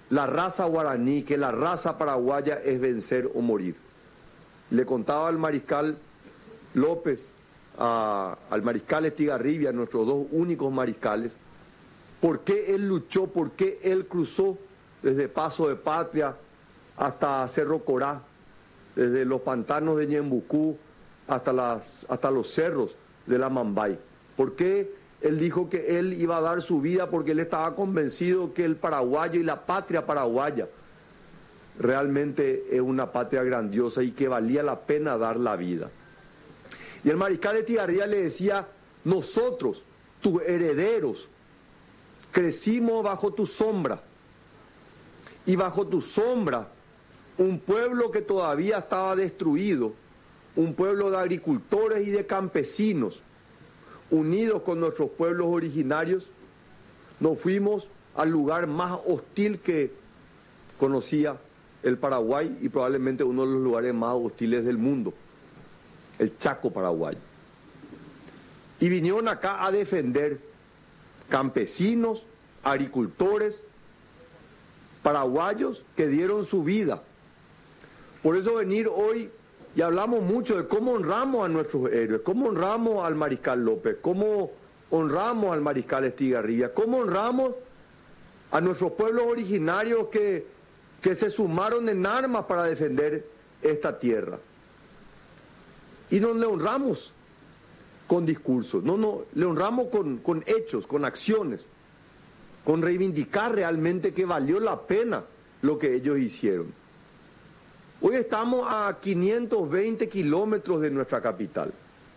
la raza guaraní, que la raza paraguaya es vencer o morir. Le contaba al mariscal López, al mariscal Estigarribia, nuestros dos únicos mariscales, por qué él luchó, por qué él cruzó desde Paso de Patria hasta Cerro Corá, desde los pantanos de Ñembucú hasta los cerros de la Mambay. ¿Por qué él dijo que él iba a dar su vida? Porque él estaba convencido que el paraguayo y la patria paraguaya realmente es una patria grandiosa y que valía la pena dar la vida. Y el mariscal Estigarribia le decía: nosotros, tus herederos, crecimos bajo tu sombra, y bajo tu sombra un pueblo que todavía estaba destruido, un pueblo de agricultores y de campesinos, unidos con nuestros pueblos originarios, nos fuimos al lugar más hostil que conocía el Paraguay y probablemente uno de los lugares más hostiles del mundo, el Chaco paraguayo. Y vinieron acá a defender campesinos, agricultores, paraguayos que dieron su vida. Por eso venir hoy, y hablamos mucho de cómo honramos a nuestros héroes, cómo honramos al mariscal López, cómo honramos al mariscal Estigarribia, cómo honramos a nuestros pueblos originarios que se sumaron en armas para defender esta tierra. Y no le honramos con discursos, no, le honramos con hechos, con acciones, con reivindicar realmente que valió la pena lo que ellos hicieron. Hoy estamos a 520 kilómetros de nuestra capital.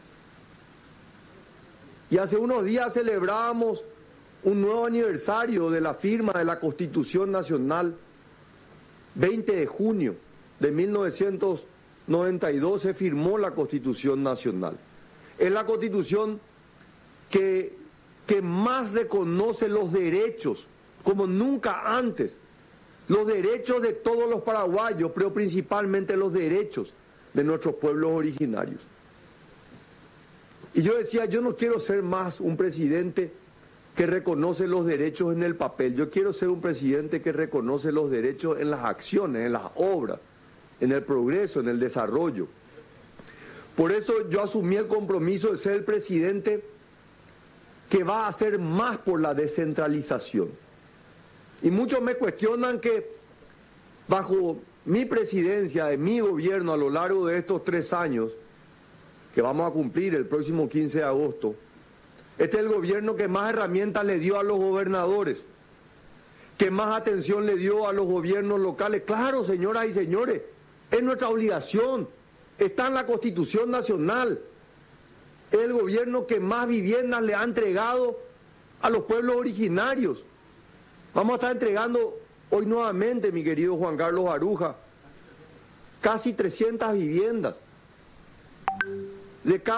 Y hace unos días celebrábamos un nuevo aniversario de la firma de la Constitución Nacional. 20 de junio de 1992 se firmó la Constitución Nacional. Es la Constitución que más reconoce los derechos, como nunca antes. Los derechos de todos los paraguayos, pero principalmente los derechos de nuestros pueblos originarios. Y yo decía, yo no quiero ser más un presidente que reconoce los derechos en el papel. Yo quiero ser un presidente que reconoce los derechos en las acciones, en las obras, en el progreso, en el desarrollo. Por eso yo asumí el compromiso de ser el presidente que va a hacer más por la descentralización. Y muchos me cuestionan que bajo mi presidencia, de mi gobierno, a lo largo de estos 3 años, que vamos a cumplir el próximo 15 de agosto, este es el gobierno que más herramientas le dio a los gobernadores, que más atención le dio a los gobiernos locales. Claro, señoras y señores, es nuestra obligación, está en la Constitución Nacional. Es el gobierno que más viviendas le ha entregado a los pueblos originarios. Vamos a estar entregando hoy nuevamente, mi querido Juan Carlos Aruja, casi 300 viviendas. De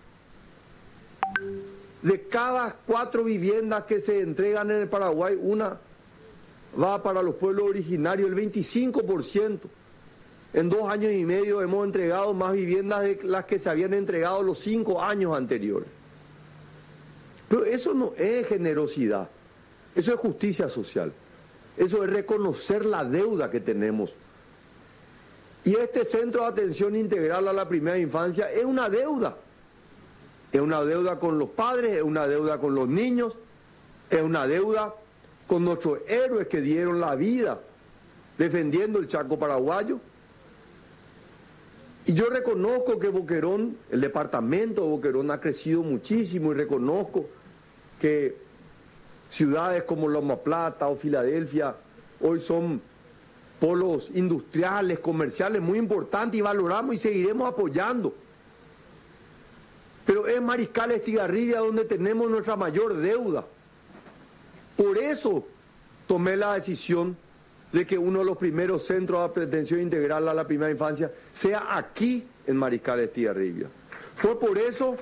cada 4 viviendas que se entregan en el Paraguay, una va para los pueblos originarios, el 25%. En 2 años y medio hemos entregado más viviendas de las que se habían entregado los 5 años anteriores. Pero eso no es generosidad, eso es justicia social, eso es reconocer la deuda que tenemos. Y este centro de atención integral a la primera infancia es una deuda. Es una deuda con los padres, es una deuda con los niños, es una deuda con nuestros héroes que dieron la vida defendiendo el Chaco paraguayo. Y yo reconozco que Boquerón, el departamento de Boquerón ha crecido muchísimo y reconozco que ciudades como Loma Plata o Filadelfia hoy son polos industriales, comerciales muy importantes y valoramos y seguiremos apoyando. Pero es Mariscal Estigarribia donde tenemos nuestra mayor deuda. Por eso tomé la decisión de que uno de los primeros centros de atención integral a la primera infancia sea aquí en Mariscal Estigarribia. Fue por eso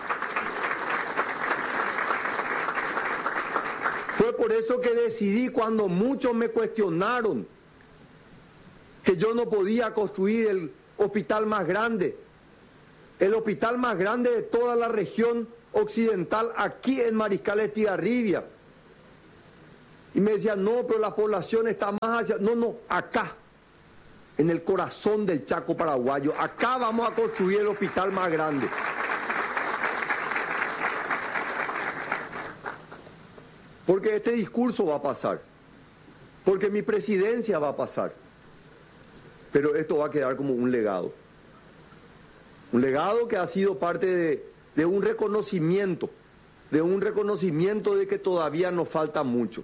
que decidí, cuando muchos me cuestionaron que yo no podía construir el hospital más grande de toda la región occidental aquí en Mariscal Estigarribia. Y me decían, no, pero la población está más hacia... No, no, acá, en el corazón del Chaco paraguayo, acá vamos a construir el hospital más grande. Porque este discurso va a pasar, porque mi presidencia va a pasar, pero esto va a quedar como un legado que ha sido parte de un reconocimiento, de que todavía nos falta mucho.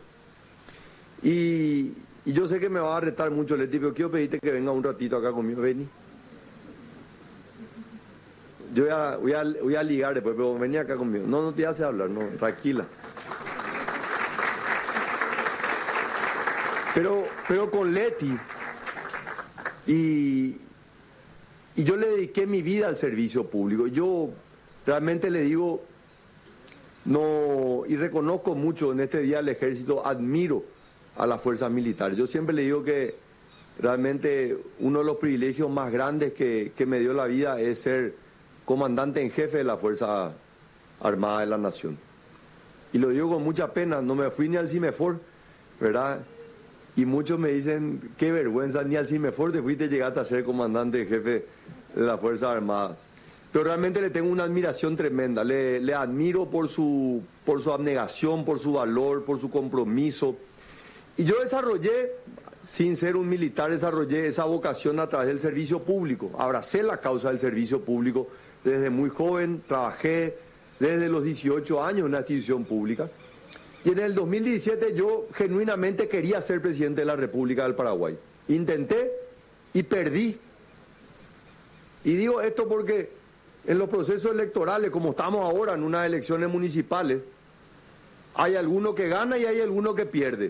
Y yo sé que me va a retar mucho, Leti, pero quiero pedirte que venga un ratito acá conmigo, vení. Yo voy a ligar después, pero vení acá conmigo. No te hace hablar, no, tranquila. Pero con Leti, y yo le dediqué mi vida al servicio público. Yo realmente le digo, no, y reconozco mucho en este día al ejército, admiro a las fuerzas militares. Yo siempre le digo que realmente uno de los privilegios más grandes que me dio la vida es ser comandante en jefe de la Fuerza Armada de la Nación. Y lo digo con mucha pena, no me fui ni al CIMEFOR, ¿verdad? Y muchos me dicen, qué vergüenza, ni al CIMEFOR te fuiste, llegaste a ser comandante en jefe de la Fuerza Armada. Pero realmente le tengo una admiración tremenda, le admiro por su abnegación, por su valor, por su compromiso. Y yo desarrollé, sin ser un militar, desarrollé esa vocación a través del servicio público. Abracé la causa del servicio público desde muy joven, trabajé desde los 18 años en una institución pública. Y en el 2017 yo genuinamente quería ser presidente de la República del Paraguay. Intenté y perdí. Y digo esto porque en los procesos electorales, como estamos ahora en unas elecciones municipales, hay alguno que gana y hay alguno que pierde.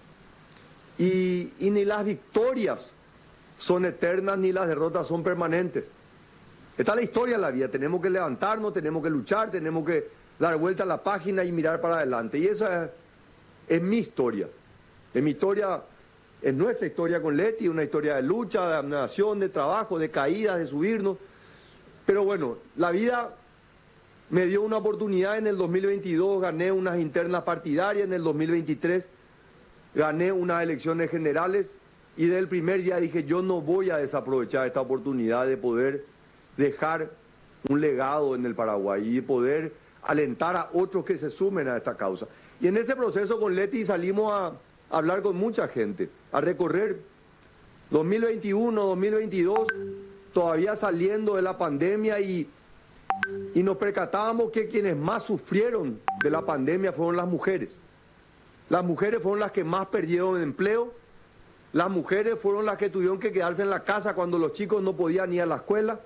Y ni las victorias son eternas ni las derrotas son permanentes. Esta es la historia de la vida. Tenemos que levantarnos, tenemos que luchar, tenemos que dar vuelta a la página y mirar para adelante. Y esa es mi historia. Es mi historia, es nuestra historia con Leti, una historia de lucha, de abnegación, de trabajo, de caídas, de subirnos. Pero bueno, la vida me dio una oportunidad en el 2022, gané unas internas partidarias, en el 2023 gané unas elecciones generales y desde el primer día dije, yo no voy a desaprovechar esta oportunidad de poder dejar un legado en el Paraguay y poder alentar a otros que se sumen a esta causa. Y en ese proceso con Leti salimos a hablar con mucha gente, a recorrer 2021, 2022, todavía saliendo de la pandemia y nos percatábamos que quienes más sufrieron de la pandemia fueron las mujeres. Las mujeres fueron las que más perdieron empleo, las mujeres fueron las que tuvieron que quedarse en la casa cuando los chicos no podían ir a la escuela.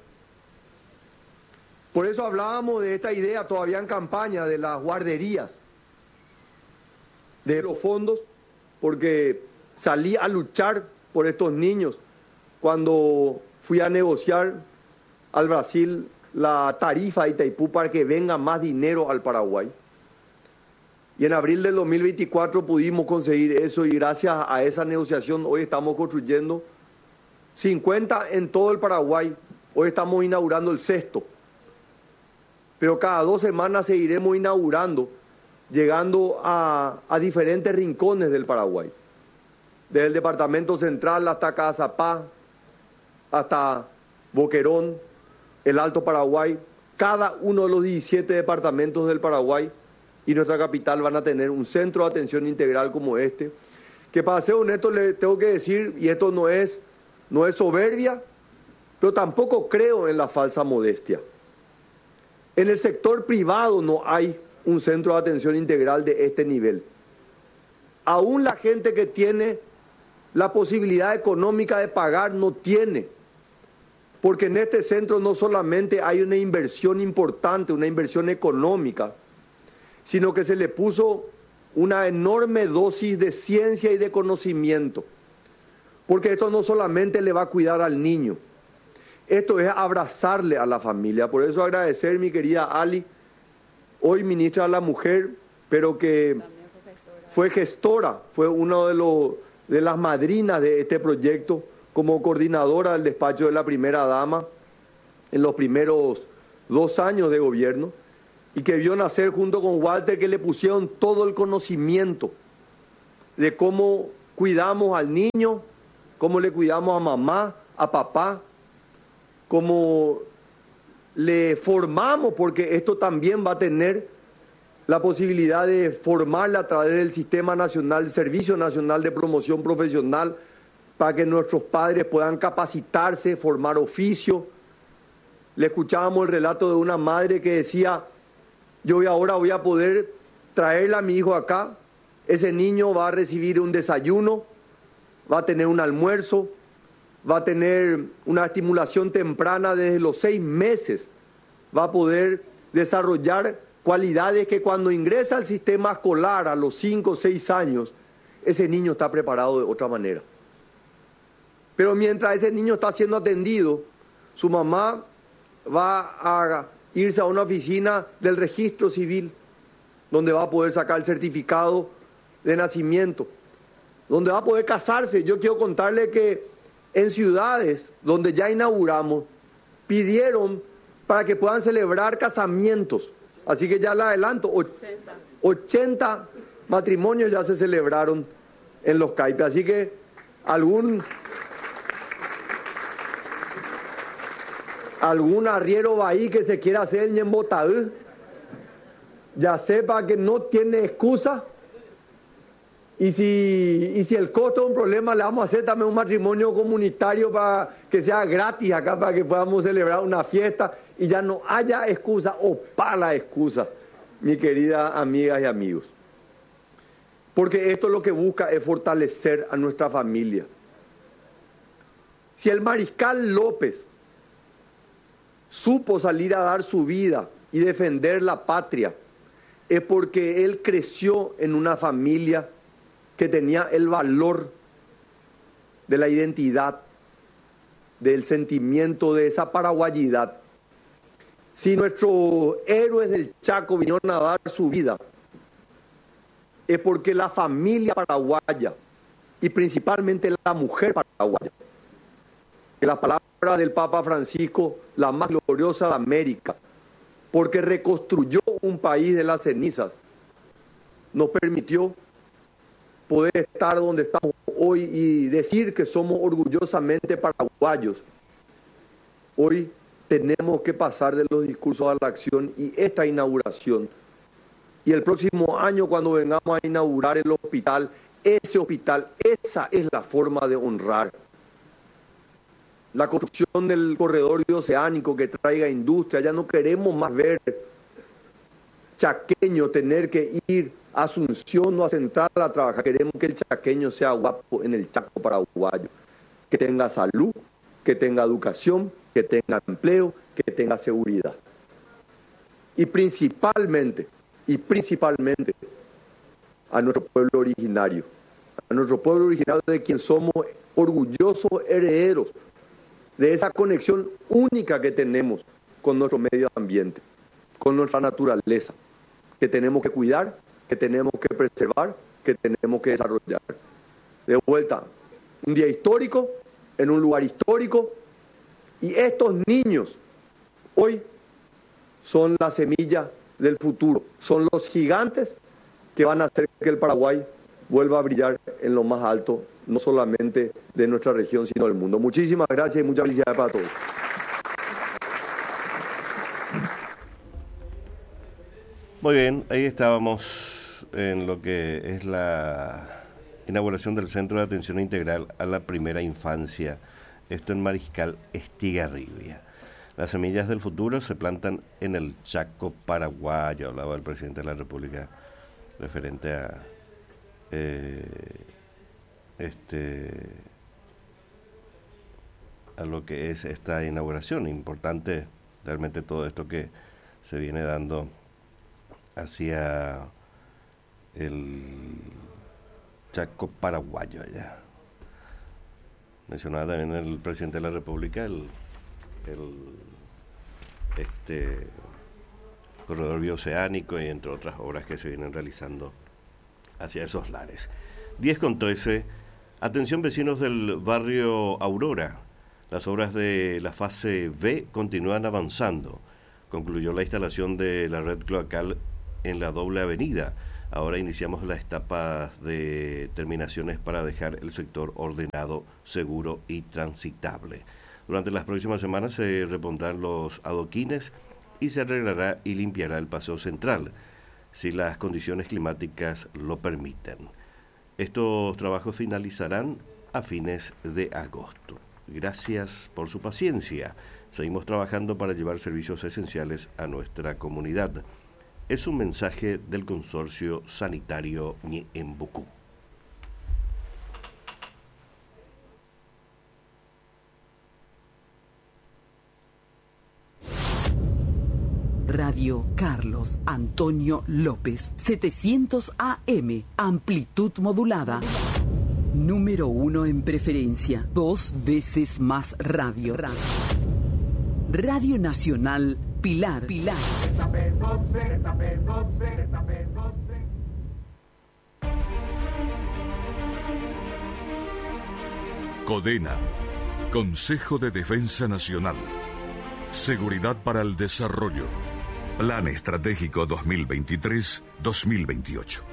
Por eso hablábamos de esta idea todavía en campaña de las guarderías, de los fondos, porque salí a luchar por estos niños cuando fui a negociar al Brasil la tarifa de Itaipú para que venga más dinero al Paraguay. Y en abril del 2024 pudimos conseguir eso y gracias a esa negociación hoy estamos construyendo 50 en todo el Paraguay. Hoy estamos inaugurando el 6º. Pero cada 2 semanas seguiremos inaugurando, llegando a diferentes rincones del Paraguay. Desde el departamento central hasta Cazapá, hasta Boquerón, el Alto Paraguay. Cada uno de los 17 departamentos del Paraguay y nuestra capital van a tener un centro de atención integral como este. Que para ser honesto le tengo que decir, y esto no es soberbia, pero tampoco creo en la falsa modestia. En el sector privado no hay un centro de atención integral de este nivel. Aún la gente que tiene la posibilidad económica de pagar no tiene. Porque en este centro no solamente hay una inversión importante, una inversión económica, sino que se le puso una enorme dosis de ciencia y de conocimiento. Porque esto no solamente le va a cuidar al niño, esto es abrazarle a la familia. Por eso agradecer, mi querida Ali, hoy ministra de la Mujer, pero que fue gestora, fue una de las madrinas de este proyecto, como coordinadora del despacho de la primera dama en los primeros 2 años de gobierno, y que vio nacer junto con Walter, que le pusieron todo el conocimiento de cómo cuidamos al niño, cómo le cuidamos a mamá, a papá, cómo le formamos, porque esto también va a tener la posibilidad de formarla a través del Sistema Nacional, Servicio Nacional de Promoción Profesional, para que nuestros padres puedan capacitarse, formar oficio. Le escuchábamos el relato de una madre que decía, yo ahora voy a poder traerle a mi hijo acá, ese niño va a recibir un desayuno, va a tener un almuerzo, va a tener una estimulación temprana desde los 6 meses, va a poder desarrollar cualidades que cuando ingresa al sistema escolar a los 5 o 6 años, ese niño está preparado de otra manera. Pero mientras ese niño está siendo atendido, su mamá va a irse a una oficina del registro civil, donde va a poder sacar el certificado de nacimiento, donde va a poder casarse. Yo quiero contarle que en ciudades donde ya inauguramos, pidieron para que puedan celebrar casamientos. Así que ya le adelanto, 80 matrimonios ya se celebraron en los CAIPE. Así que algún arriero va ahí que se quiera hacer el ñembotaú, ya sepa que no tiene excusa. Y si el costo es un problema, le vamos a hacer también un matrimonio comunitario para que sea gratis acá, para que podamos celebrar una fiesta y ya no haya excusa o para la excusa, mi querida amigas y amigos. Porque esto lo que busca es fortalecer a nuestra familia. Si el mariscal López supo salir a dar su vida y defender la patria, es porque él creció en una familia que tenía el valor de la identidad, del sentimiento de esa paraguayidad. Si nuestros héroes del Chaco vinieron a dar su vida, es porque la familia paraguaya y principalmente la mujer paraguaya, que la palabra del Papa Francisco, la más gloriosa de América, porque reconstruyó un país de las cenizas, nos permitió poder estar donde estamos hoy y decir que somos orgullosamente paraguayos. Hoy tenemos que pasar de los discursos a la acción, y esta inauguración, y el próximo año cuando vengamos a inaugurar el hospital, ese hospital, esa es la forma de honrar. La construcción del corredor oceánico que traiga industria, ya no queremos más ver chaqueño tener que ir a Asunción o a Central a trabajar. Queremos que el chaqueño sea guapo en el Chaco paraguayo, que tenga salud, que tenga educación, que tenga empleo, que tenga seguridad. Y principalmente a nuestro pueblo originario de quien somos orgullosos herederos, de esa conexión única que tenemos con nuestro medio ambiente, con nuestra naturaleza, que tenemos que cuidar, que tenemos que preservar, que tenemos que desarrollar. De vuelta, un día histórico, en un lugar histórico, y estos niños hoy son la semilla del futuro, son los gigantes que van a hacer que el Paraguay vuelva a brillar en lo más alto, no solamente de nuestra región, sino del mundo. Muchísimas gracias y muchas felicidades para todos. Muy bien, ahí estábamos en lo que es la inauguración del Centro de Atención Integral a la Primera Infancia, esto en Mariscal Estigarribia. Las semillas del futuro se plantan en el Chaco paraguayo, hablaba el presidente de la República referente a a lo que es esta inauguración. Importante realmente todo esto que se viene dando hacia el Chaco paraguayo allá. Mencionaba también el presidente de la República el corredor bioceánico y entre otras obras que se vienen realizando hacia esos lares. 10:13. Atención vecinos del barrio Aurora. Las obras de la fase B continúan avanzando. Concluyó la instalación de la red cloacal en la doble avenida. Ahora iniciamos las etapas de terminaciones para dejar el sector ordenado, seguro y transitable. Durante las próximas semanas se repondrán los adoquines y se arreglará y limpiará el paseo central, si las condiciones climáticas lo permiten. Estos trabajos finalizarán a fines de agosto. Gracias por su paciencia. Seguimos trabajando para llevar servicios esenciales a nuestra comunidad. Es un mensaje del Consorcio Sanitario Ñeembucú. Radio Carlos Antonio López, 700 AM, amplitud modulada. Número 1 en preferencia, 2 veces más radio. Radio Nacional Pilar. CODENA, Consejo de Defensa Nacional. Seguridad para el Desarrollo. Plan Estratégico 2023-2028.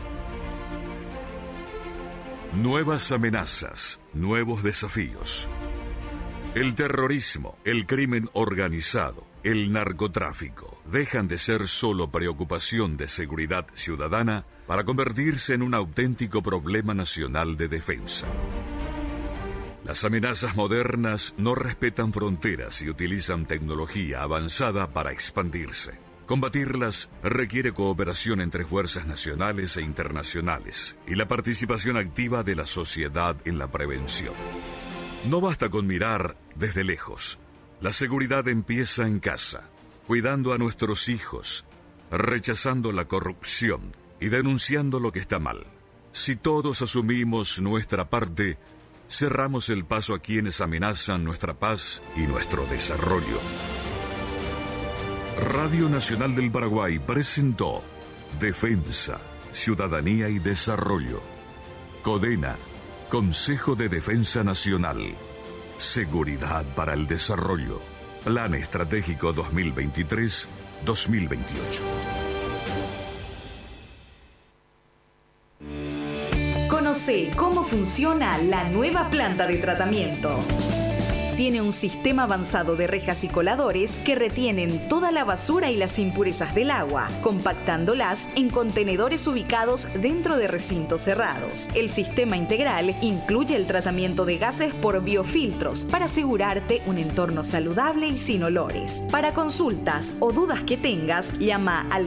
Nuevas amenazas, nuevos desafíos. El terrorismo, el crimen organizado, el narcotráfico dejan de ser solo preocupación de seguridad ciudadana para convertirse en un auténtico problema nacional de defensa. Las amenazas modernas no respetan fronteras y utilizan tecnología avanzada para expandirse. Combatirlas requiere cooperación entre fuerzas nacionales e internacionales y la participación activa de la sociedad en la prevención. No basta con mirar desde lejos. La seguridad empieza en casa, cuidando a nuestros hijos, rechazando la corrupción y denunciando lo que está mal. Si todos asumimos nuestra parte, cerramos el paso a quienes amenazan nuestra paz y nuestro desarrollo. Radio Nacional del Paraguay presentó Defensa, Ciudadanía y Desarrollo. CODENA, Consejo de Defensa Nacional. Seguridad para el Desarrollo. Plan Estratégico 2023-2028. Conoce cómo funciona la nueva planta de tratamiento. Tiene un sistema avanzado de rejas y coladores que retienen toda la basura y las impurezas del agua, compactándolas en contenedores ubicados dentro de recintos cerrados. El sistema integral incluye el tratamiento de gases por biofiltros para asegurarte un entorno saludable y sin olores. Para consultas o dudas que tengas, llama al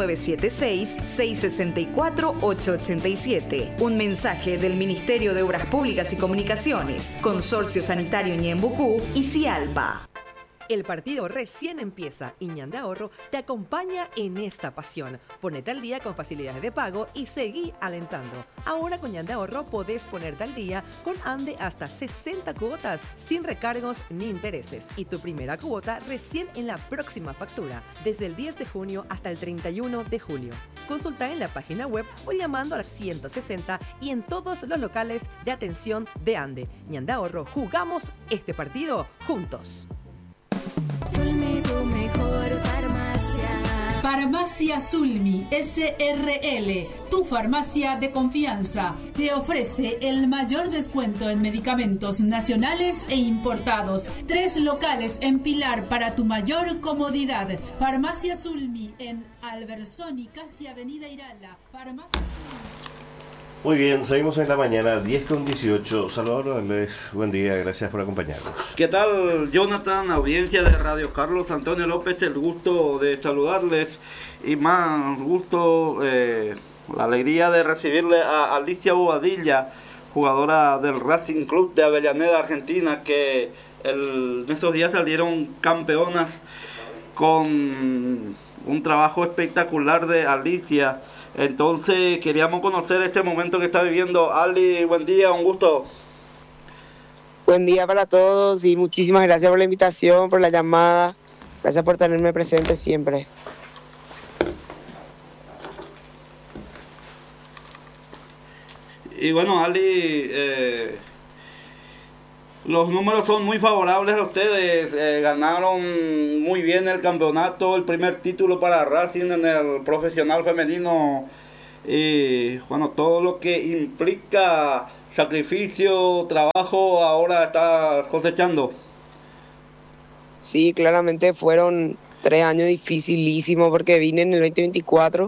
0976-664-887. Un mensaje del Ministerio de Obras Públicas y Comunicaciones, Consorcio Sanitario Ñeembucú y Cialpa. El partido recién empieza y Ñan de Ahorro te acompaña en esta pasión. Ponete al día con facilidades de pago y seguí alentando. Ahora con Ñan de Ahorro podés ponerte al día con ANDE hasta 60 cuotas sin recargos ni intereses. Y tu primera cuota recién en la próxima factura, desde el 10 de junio hasta el 31 de julio. Consulta en la página web o llamando al 160 y en todos los locales de atención de ANDE. Ñan de Ahorro, jugamos este partido juntos. Sulmi, tu mejor farmacia. Farmacia Sulmi SRL, tu farmacia de confianza, te ofrece el mayor descuento en medicamentos nacionales e importados. 3 locales en Pilar para tu mayor comodidad. Farmacia Sulmi en Albersoni, casi Avenida Irala. Farmacia Sulmi. Muy bien, seguimos en la mañana, 10:18. Salvador, buen día, gracias por acompañarnos. ¿Qué tal, Jonathan, audiencia de Radio Carlos Antonio López? El gusto de saludarles y más gusto, la alegría de recibirle a Alicia Bobadilla, jugadora del Racing Club de Avellaneda, Argentina, que en estos días salieron campeonas con un trabajo espectacular de Alicia. Entonces queríamos conocer este momento que está viviendo. Ali, buen día, un gusto. Buen día para todos y muchísimas gracias por la invitación, por la llamada. Gracias por tenerme presente siempre. Y bueno, Ali, los números son muy favorables a ustedes. Ganaron muy bien el campeonato, el primer título para Racing en el profesional femenino y bueno, todo lo que implica sacrificio, trabajo, ahora está cosechando. Sí, claramente fueron 3 años dificilísimos porque vine en el 2024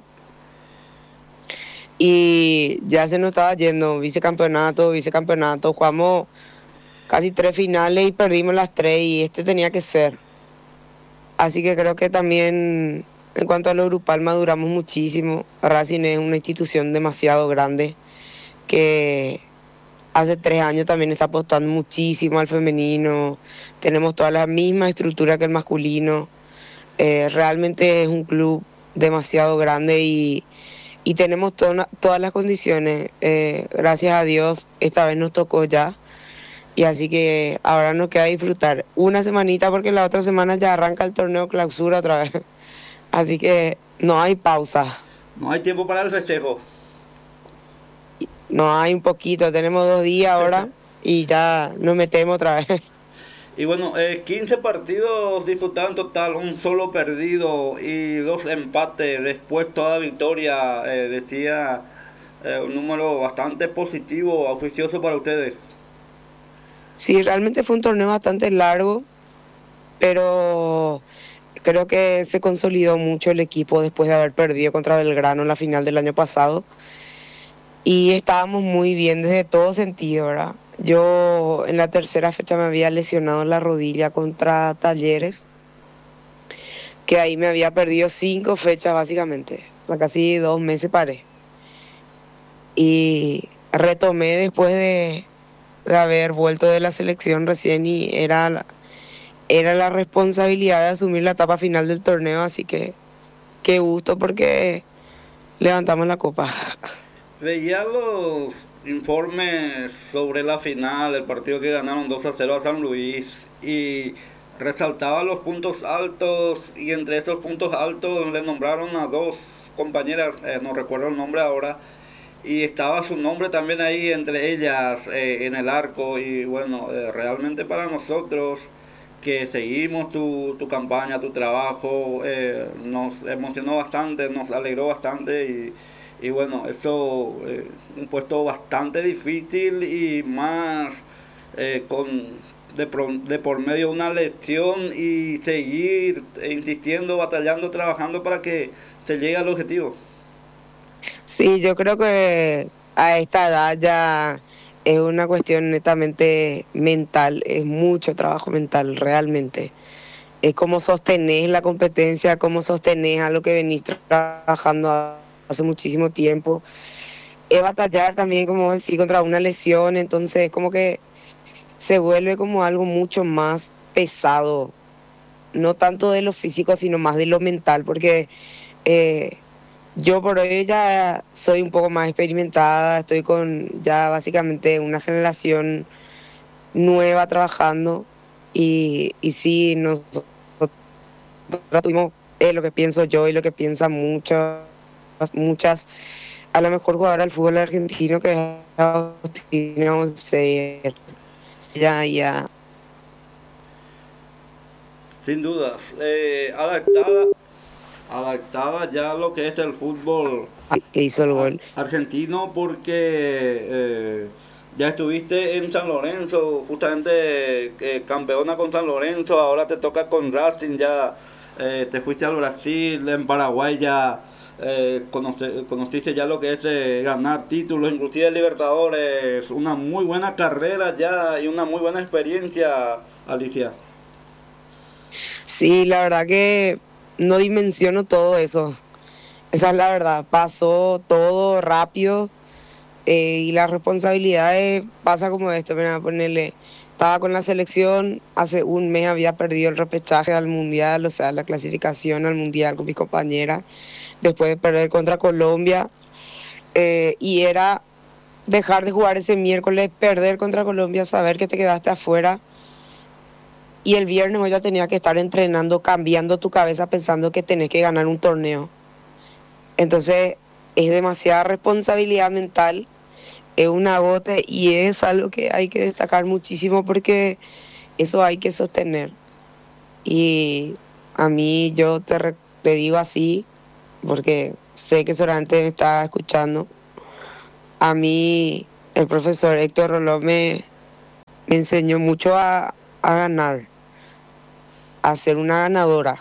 y ya se nos estaba yendo vicecampeonato, jugamos casi 3 finales y perdimos las 3 y este tenía que ser. Así que creo que también en cuanto a lo grupal maduramos muchísimo. Racing es una institución demasiado grande que hace 3 años también está apostando muchísimo al femenino. Tenemos toda la misma estructura que el masculino. Realmente es un club demasiado grande y tenemos todas las condiciones. Gracias a Dios, esta vez nos tocó ya. Y así que ahora nos queda disfrutar una semanita porque la otra semana ya arranca el torneo clausura otra vez. Así que no hay pausa. No hay tiempo para el festejo. No hay un poquito, tenemos 2 días ahora y ya nos metemos otra vez. Y bueno, 15 partidos disputados en total, un solo perdido y 2 empates. Después toda victoria, decía un número bastante positivo, auspicioso para ustedes. Sí, realmente fue un torneo bastante largo, pero creo que se consolidó mucho el equipo después de haber perdido contra Belgrano en la final del año pasado. Y estábamos muy bien desde todo sentido, ¿verdad? Yo en la tercera fecha me había lesionado la rodilla contra Talleres, que ahí me había perdido 5 fechas básicamente, o sea, casi 2 meses paré. Y retomé después de haber vuelto de la selección recién y era la responsabilidad de asumir la etapa final del torneo, así que qué gusto porque levantamos la copa. Veía los informes sobre la final, el partido que ganaron 2-0 a San Luis y resaltaba los puntos altos y entre estos puntos altos le nombraron a 2 compañeras, no recuerdo el nombre ahora, y estaba su nombre también ahí entre ellas en el arco y bueno, realmente para nosotros que seguimos tu campaña, tu trabajo, nos emocionó bastante, nos alegró bastante y bueno, eso un puesto bastante difícil y más de por medio una lección y seguir insistiendo, batallando, trabajando para que se llegue al objetivo. Sí, yo creo que a esta edad ya es una cuestión netamente mental, es mucho trabajo mental realmente. Es como sostener la competencia, como sostener a lo que venís trabajando hace muchísimo tiempo. Es batallar también, como decir, contra una lesión, entonces como que se vuelve como algo mucho más pesado, no tanto de lo físico, sino más de lo mental, porque yo por hoy ya soy un poco más experimentada, estoy con ya básicamente una generación nueva trabajando y sí, nosotros tuvimos lo que pienso yo y lo que piensan muchas, a lo mejor jugadora del fútbol argentino que es Agustina Onceyer. Ya. Sin dudas, adaptada ya a lo que es el fútbol que hizo el gol argentino porque ya estuviste en San Lorenzo, justamente campeona con San Lorenzo, ahora te toca con Racing, ya te fuiste al Brasil, en Paraguay ya conociste ya lo que es ganar títulos, inclusive Libertadores, una muy buena carrera ya y una muy buena experiencia, Alicia. Sí, la verdad que no dimensiono todo eso. Esa es la verdad. Pasó todo rápido y las responsabilidades pasa como esto. Mira, ponerle, estaba con la selección, hace un mes había perdido el repechaje al mundial, o sea, la clasificación al mundial con mis compañeras, después de perder contra Colombia. Y era dejar de jugar ese miércoles, perder contra Colombia, saber que te quedaste afuera. Y el viernes yo ya tenía que estar entrenando, cambiando tu cabeza pensando que tenés que ganar un torneo. Entonces es demasiada responsabilidad mental, es un agote y es algo que hay que destacar muchísimo porque eso hay que sostener. Y a mí yo te digo así, porque sé que seguramente me está escuchando. A mí el profesor Héctor Roló me enseñó mucho a ganar, a ser una ganadora.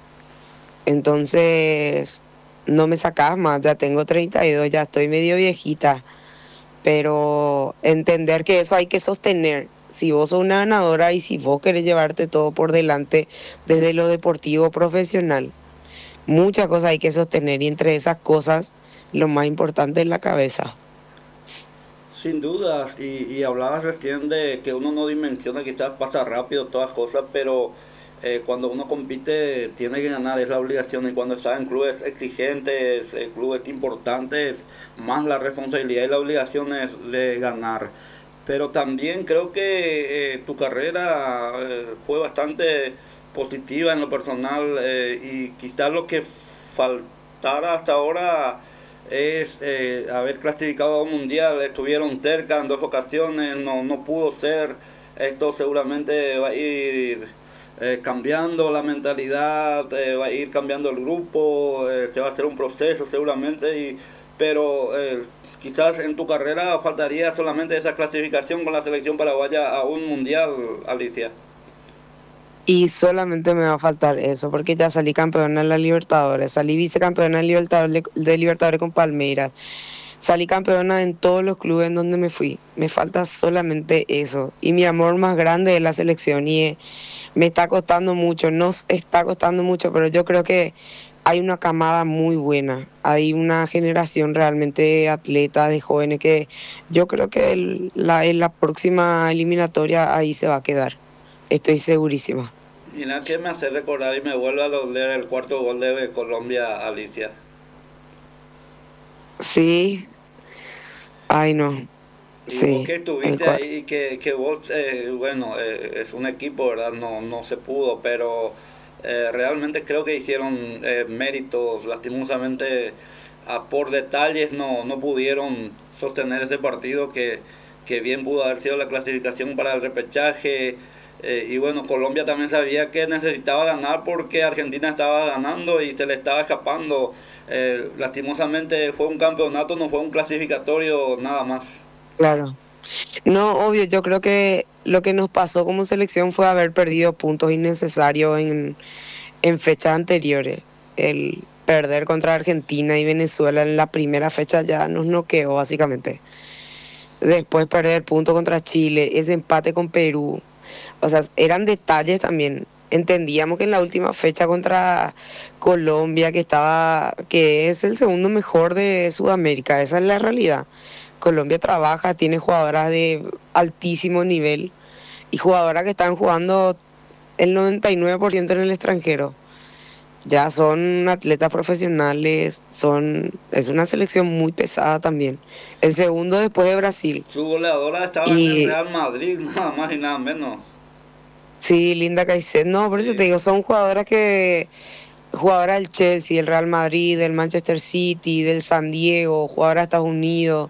Entonces, no me sacas más, ya tengo 32, ya estoy medio viejita, pero entender que eso hay que sostener. Si vos sos una ganadora y si vos querés llevarte todo por delante desde lo deportivo profesional, muchas cosas hay que sostener y entre esas cosas lo más importante es la cabeza. Sin dudas, y hablabas recién de que uno no dimensiona, quizás pasa rápido todas cosas, pero cuando uno compite tiene que ganar, es la obligación, y cuando está en clubes exigentes, clubes importantes, más la responsabilidad y la obligación es de ganar. Pero también creo que tu carrera fue bastante positiva en lo personal, y quizás lo que faltara hasta ahora es haber clasificado a un mundial. Estuvieron cerca en 2 ocasiones, no pudo ser. Esto seguramente va a ir cambiando la mentalidad, va a ir cambiando el grupo, se va a hacer un proceso seguramente, pero quizás en tu carrera faltaría solamente esa clasificación con la selección paraguaya a un mundial, Alicia. Y solamente me va a faltar eso, porque ya salí campeona en la Libertadores, salí vicecampeona en de Libertadores con Palmeiras, salí campeona en todos los clubes en donde me fui. Me falta solamente eso. Y mi amor más grande es la selección, y me está costando mucho, nos está costando mucho, pero yo creo que hay una camada muy buena, hay una generación realmente de atletas, de jóvenes, que yo creo que en la próxima eliminatoria ahí se va a quedar. Estoy segurísima. Mira que me hace recordar y me vuelve a doler el 4º gol de Colombia, Alicia. Sí. Ay, no. Y sí. Vos que estuviste ahí, que vos, bueno, es un equipo, ¿verdad? No se pudo, pero realmente creo que hicieron méritos. Lastimosamente, por detalles no pudieron sostener ese partido que bien pudo haber sido la clasificación para el repechaje. Y bueno, Colombia también sabía que necesitaba ganar porque Argentina estaba ganando y se le estaba escapando. Lastimosamente fue un campeonato, no fue un clasificatorio nada más. Claro. No, obvio, yo creo que lo que nos pasó como selección fue haber perdido puntos innecesarios en fechas anteriores. El perder contra Argentina y Venezuela en la primera fecha ya nos noqueó básicamente. Después perder puntos contra Chile, ese empate con Perú. O sea, eran detalles también. Entendíamos que en la última fecha contra Colombia, que es el segundo mejor de Sudamérica, esa es la realidad. Colombia trabaja, tiene jugadoras de altísimo nivel y jugadoras que están jugando el 99% en el extranjero. Ya son atletas profesionales, es una selección muy pesada también. El segundo después de Brasil. Su goleadora estaba en el Real Madrid, nada más y nada menos. Sí, Linda Caicedo. No, por eso te digo, son jugadoras del Chelsea, del Real Madrid, del Manchester City, del San Diego, jugadoras de Estados Unidos,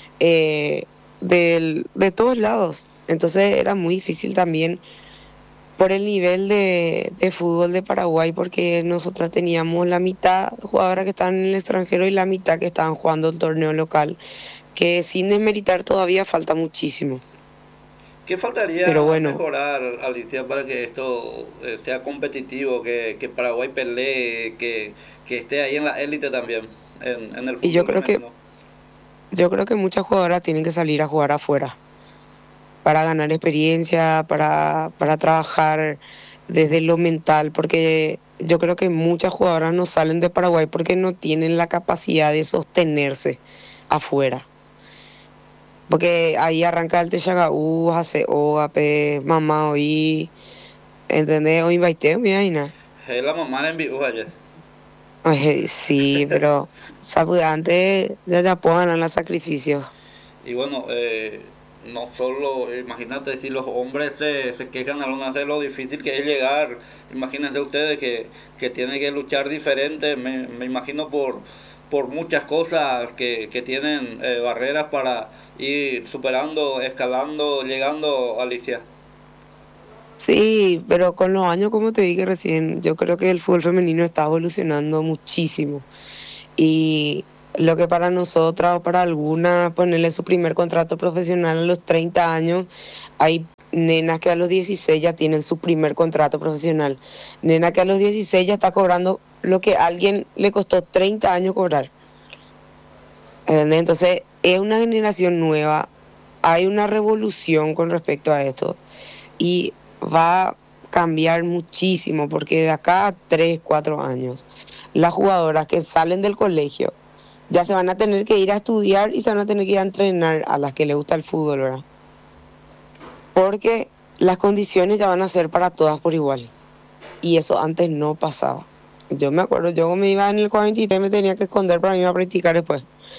de todos lados. Entonces era muy difícil también por el nivel de fútbol de Paraguay, porque nosotras teníamos la mitad jugadoras que estaban en el extranjero y la mitad que estaban jugando el torneo local, que sin desmeritar todavía falta muchísimo. ¿Qué faltaría mejorar, Alicia, para que esto sea competitivo, que Paraguay pelee, que esté ahí en la élite también, en el fútbol? Y yo creo que muchas jugadoras tienen que salir a jugar afuera para ganar experiencia, para trabajar desde lo mental, porque yo creo que muchas jugadoras no salen de Paraguay porque no tienen la capacidad de sostenerse afuera. Porque ahí arranca el Techagaú, hace Ogape, mamá hoy, ¿entendés? Hoy baiteo, mi vaina. Es la mamá la envió ayer. Sí, pero ¿sabes? Antes ya puedo ganar los sacrificios. Y bueno, no solo, imagínate si los hombres se quejan algunas de lo difícil que es llegar. Imagínense ustedes que tienen que luchar diferente, me imagino por muchas cosas que tienen barreras para ir superando, escalando, llegando, Alicia. Sí, pero con los años, como te dije recién, yo creo que el fútbol femenino está evolucionando muchísimo. Y lo que para nosotras o para algunas, ponerle su primer contrato profesional a los 30 años, hay nenas que a los 16 ya tienen su primer contrato profesional. Nena que a los 16 ya está cobrando lo que a alguien le costó 30 años cobrar. ¿Entendés? Entonces, es una generación nueva, hay una revolución con respecto a esto y va a cambiar muchísimo porque de acá a 3, 4 años, las jugadoras que salen del colegio ya se van a tener que ir a estudiar y se van a tener que ir a entrenar a las que les gusta el fútbol, ¿verdad? Porque las condiciones ya van a ser para todas por igual. Y eso antes no pasaba. Yo me acuerdo, yo me iba en el 43 me tenía que esconder para irme a practicar después.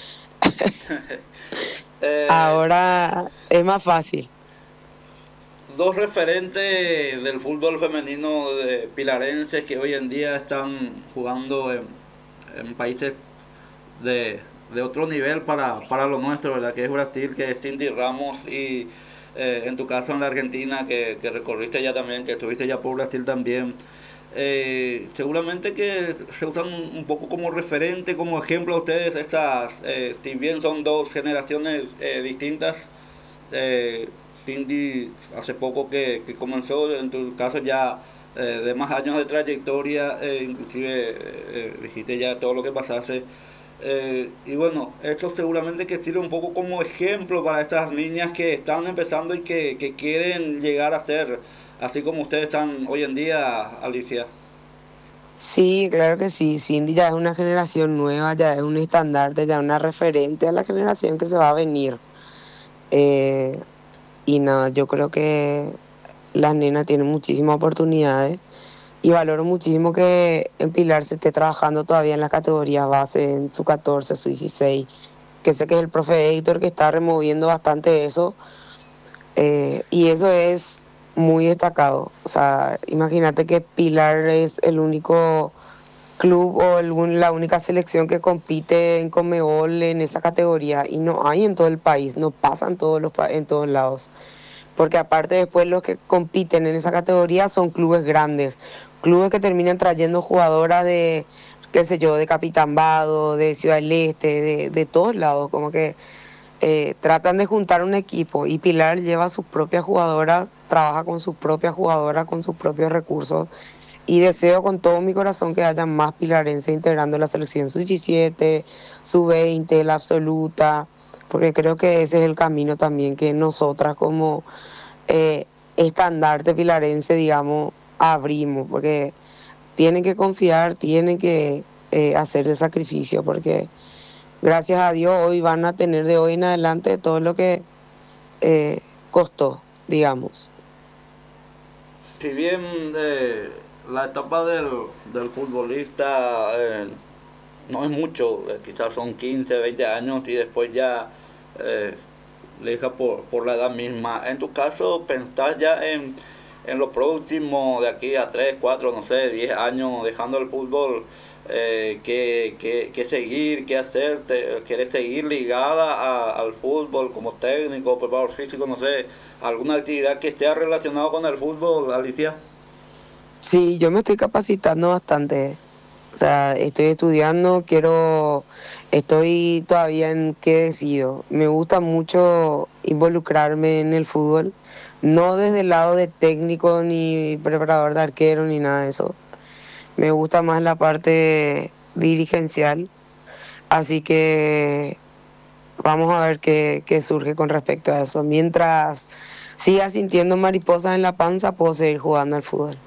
Ahora es más fácil. Dos referentes del fútbol femenino de pilarenses que hoy en día están jugando en países de otro nivel para lo nuestro, ¿verdad? Que es Brasil, que es Cindy Ramos, y en tu caso en la Argentina, que recorriste ya también, que estuviste ya por Brasil también. Seguramente que se usan un poco como referente, como ejemplo ustedes, estas, si bien son dos generaciones distintas. Cindy hace poco que comenzó, en tu caso ya de más años de trayectoria, inclusive dijiste ya todo lo que pasaste. Y bueno, esto seguramente que sirve un poco como ejemplo para estas niñas que están empezando y que quieren llegar a ser así como ustedes están hoy en día, Alicia. Sí, claro que sí. Cindy ya es una generación nueva, ya es un estandarte, ya es una referente a la generación que se va a venir. Y nada, yo creo que las nenas tienen muchísimas oportunidades y valoro muchísimo que en Pilar se esté trabajando todavía en las categorías base, en su 14, su 16, que sé que es el profe Héctor que está removiendo bastante eso, y eso es muy destacado. O sea, imagínate que Pilar es el único club o la única selección que compite en Conmebol en esa categoría y no hay en todo el país, no pasan en todos lados. Porque aparte después los que compiten en esa categoría son clubes grandes, clubes que terminan trayendo jugadoras de, qué sé yo, de Capitambado, de Ciudad del Este, de todos lados, como que tratan de juntar un equipo y Pilar lleva sus propias jugadoras, trabaja con sus propias jugadoras, con sus propios recursos y deseo con todo mi corazón que haya más pilarenses integrando la selección sub-17, sub-20, la absoluta, porque creo que ese es el camino también que nosotras como estandarte pilarense, digamos, abrimos, porque tienen que confiar, tienen que hacer el sacrificio, porque gracias a Dios hoy van a tener de hoy en adelante todo lo que costó, digamos. Si bien la etapa del futbolista no es mucho, quizás son 15, 20 años y después ya le deja por la edad misma. En tu caso, ¿pensás ya en lo próximo de aquí a 3, 4, no sé, 10 años dejando el fútbol? ¿Qué seguir, qué hacer? ¿Quieres seguir ligada al fútbol como técnico, preparador físico, no sé, alguna actividad que esté relacionada con el fútbol, Alicia? Sí, yo me estoy capacitando bastante. O sea, estoy estudiando, estoy todavía en qué decido. Me gusta mucho involucrarme en el fútbol, no desde el lado de técnico, ni preparador de arquero, ni nada de eso. Me gusta más la parte dirigencial, así que vamos a ver qué surge con respecto a eso. Mientras siga sintiendo mariposas en la panza, puedo seguir jugando al fútbol.